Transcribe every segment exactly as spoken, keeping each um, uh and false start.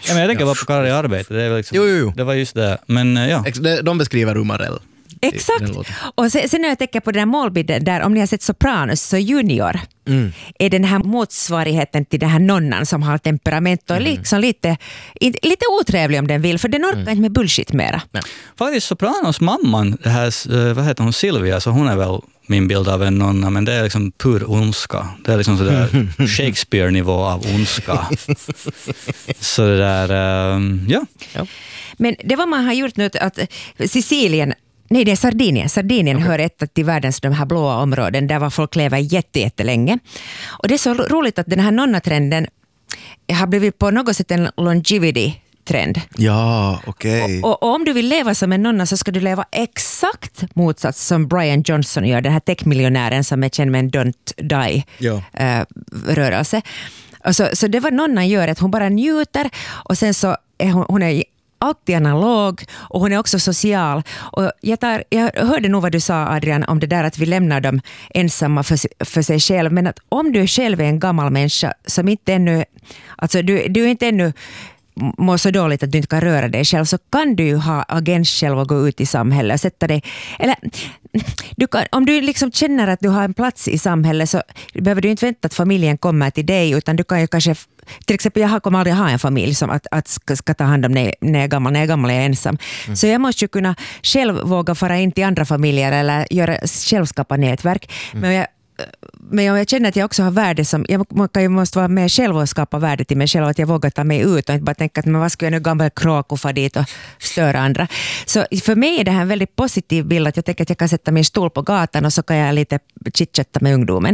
Ja, men jag tänker bara på Karri arbete. Det, är liksom, jo, jo, jo. det var just det. Men ja. De beskriver Umarell. Exakt. Och sen, sen när jag tänker på den här målbilden där, om ni har sett Sopranos så Junior mm. är den här motsvarigheten till den här nonnan som har temperament och mm. liksom lite, lite otrevlig om den vill, för den orkar mm. inte med bullshit mera. Ja. Faktiskt Sopranos mamman, det här, vad heter hon, Silvia, så hon är väl min bild av en nonna, men det är liksom pur ondska. Det är liksom sådär Shakespeare-nivå av ondska. Så det där, um, ja. ja. Men det var man har gjort nu att Sicilien, nej det är Sardinien. Sardinien okay. hör ett till världens de här blåa områden där var folk lever jätte, jättelänge. Och det är så roligt att den här nonnatrenden har blivit på något sätt en longevity-trend. Ja, okej. Okay. Och, och om du vill leva som en nonna så ska du leva exakt motsats som Brian Johnson gör, den här techmiljonären som är känd med en Don't Die-rörelse. Ja. Uh, så, så det var nonnan gör, att hon bara njuter och sen så är hon, hon är alltid analog och hon är också social. Och jag, tar, jag hörde nog vad du sa, Adrian, om det där att vi lämnar dem ensamma för, för sig själv. Men att om du själv är en gammal människa som inte ännu, alltså du, du är inte ännu mår så dåligt att du inte kan röra dig själv, så kan du ju ha agens själv och gå ut i samhället och sätta dig, eller du kan, om du liksom känner att du har en plats i samhället så behöver du inte vänta att familjen kommer till dig, utan du kan ju kanske, till exempel jag kommer aldrig ha en familj som att, att ska, ska ta hand om när, när jag är gammal, när jag är gammal är jag ensam. Mm. Så jag måste ju kunna själv våga fara in till andra familjer eller göra självskapa nätverk. Mm. Men jag Men jag känner att jag också har värde som, jag måste vara med själv och skapa värde till mig själv, att jag vågar ta mig ut och inte bara tänka att men vad ska jag nu gammal kråk och få dit och störa andra. Så för mig är det här en väldigt positiv bild, att jag tänker att jag kan sätta min stol på gatan och så kan jag lite chitchatta med ungdomen.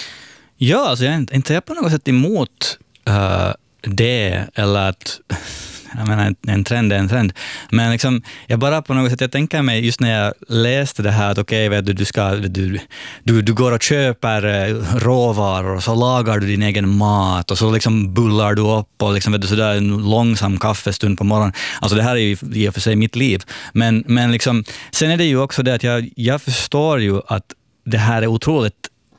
Ja, alltså jag är inte jag på något sätt emot uh, det, eller att jag menar, en trend är en trend. Men liksom, jag bara på något sätt, jag tänker mig just när jag läste det här att okej, okay, du, du, ska, du, du, du går och köper råvaror och så lagar du din egen mat och så liksom bullar du upp och liksom, vet du, sådär en långsam kaffestund på morgonen. Alltså det här är ju i och för sig mitt liv. Men, men liksom, sen är det ju också det att jag, jag förstår ju att det här är otroligt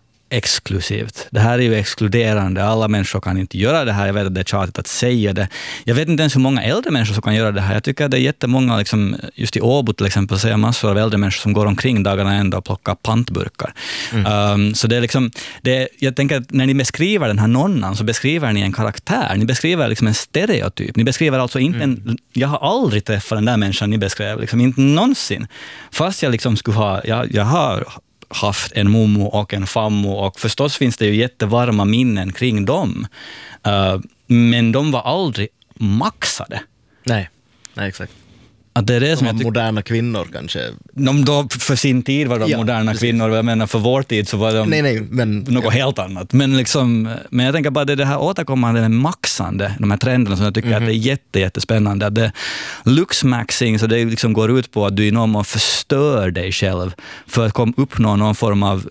exklusivt. Det här är ju exkluderande. Alla människor kan inte göra det här. Jag vet att det är tjatigt att säga det. Jag vet inte ens hur många äldre människor som kan göra det här. Jag tycker att det är jättemånga, liksom, just i Åbo till exempel, så är massor av äldre människor som går omkring dagarna ända och plockar pantburkar. Mm. Um, så det är liksom, det, jag tänker att när ni beskriver den här nonnan så beskriver ni en karaktär. Ni beskriver liksom en stereotyp. Ni beskriver alltså inte en, mm. jag har aldrig träffat den där människan ni beskrev. Liksom, inte någonsin. Fast jag liksom skulle ha, jag, jag har haft en mommo och en fammo och förstås finns det ju jättevarma minnen kring dem. Uh, men de var aldrig maxade. Nej, nej exakt. Att det är det de som var jag tyck- moderna kvinnor kanske. De då, för sin tid var de ja, moderna precis. Kvinnor, jag menar för vår tid så var de nej, nej, men, något ja. helt annat. Men, liksom, men jag tänker bara det, det här återkommande med maxande, de här trenderna som jag tycker mm-hmm. att det är jätte, jättespännande. Att det luxmaxing, så det liksom går ut på att du i någon mån förstör dig själv för att komma uppnå någon form av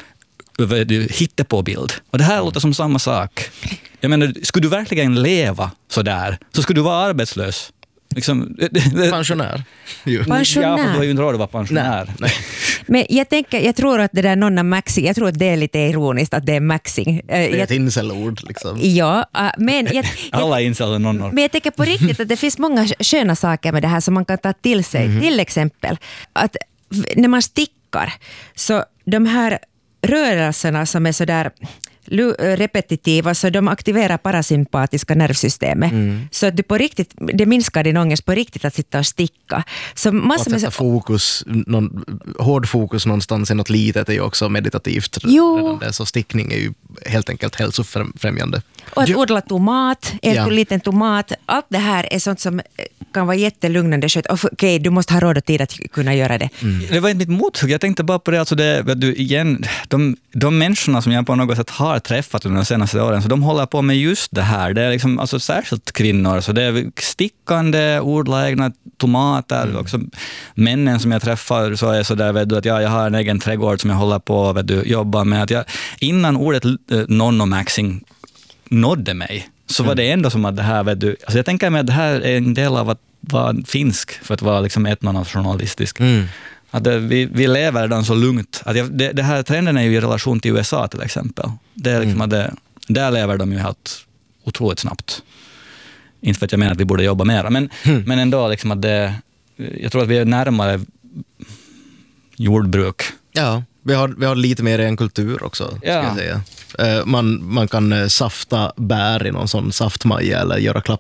du hittar på bild. Och det här mm. låter som samma sak. Jag menar, skulle du verkligen leva så där så skulle du vara arbetslös. Liksom, pensionär. pensionär. Ja, för du har ju inte råd att vara pensionär. Nej, nej. Men jag tänker, jag tror att det där nonna maxing, jag tror att det är lite ironiskt att det är maxing. Det är jag, ett incelord liksom. Ja, men jag, alla incel nonnor. Men jag tänker på riktigt att det finns många sköna saker med det här som man kan ta till sig. Mm-hmm. Till exempel att när man stickar så de här rörelserna som är så där repetitiva, så de aktiverar parasympatiska nervsystemet. Mm. Så att du på riktigt, det minskar din ångest på riktigt att sitta och sticka. Så massor att sätta fokus, någon, hård fokus någonstans i något litet är ju också meditativt. Jo. Så stickning är ju helt enkelt hälsofrämjande. Och att odla tomat, en ja. liten tomat, allt det här är sånt som kan vara jättelugnande. Okej, okay, du måste ha råd och tid att kunna göra det. Mm. Det var inte mitt mothugg, jag tänkte bara på det, alltså det du, igen, de, de människorna som jag på något sätt har träffat under de senaste åren, så de håller på med just det här. Det är liksom, alltså särskilt kvinnor, så det är stickande, odla egna tomater. Mm. Också männen som jag träffar så är så där, vet du, att jag, jag har en egen trädgård som jag håller på att jobba med. Att jag, innan ordet eh, nonnomaxing nådde mig, så var det ändå som att det här, vet du, alltså jag tänker mig att det här är en del av att vara finsk för att vara liksom etnonationalistisk. Mm. Att det, vi, vi lever redan så lugnt. Att jag, det, det här trenden är ju i relation till U S A till exempel. Det är liksom mm. att det, där lever de ju helt otroligt snabbt. Inte för att jag menar att vi borde jobba mera, men, Mm. men ändå liksom att det, jag tror att vi är närmare jordbruk. Ja, vi har, vi har lite mer en kultur också, ska Ja. jag säga. Eh, Man, man kan eh, safta bär i någon sån saftmaja eller göra